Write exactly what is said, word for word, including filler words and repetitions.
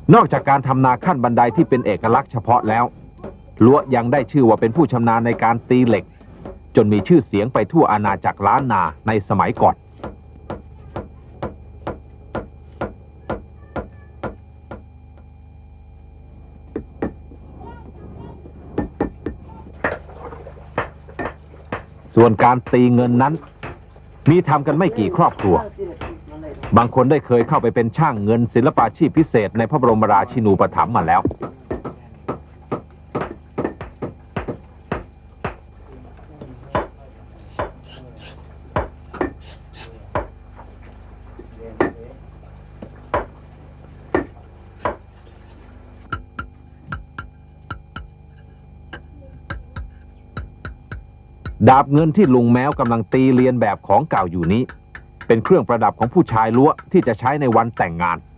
นอกจากการทำนาขั้นบันไดที่เป็นเอกลักษณ์เฉพาะแล้วลัวยังได้ชื่อว่าเป็นผู้ชำนาญในการตีเหล็กจนมีชื่อเสียงไปทั่วอาณาจักรล้านนาในสมัยก่อนส่วนการตีเงินนั้นมีทำกันไม่กี่ครอบครัวบางคนได้เคยเข้าไปเป็นช่างเงินศิลปาชีพพิเศษในพระบรมราชินูปถัมภ์มาแล้วดาบเงินที่ลุงแม้วกำลังตีเลียนแบบของเก่าอยู่นี้เป็นเครื่องประดับของผู้ชายล้วที่จะใช้ในวันแต่งงาน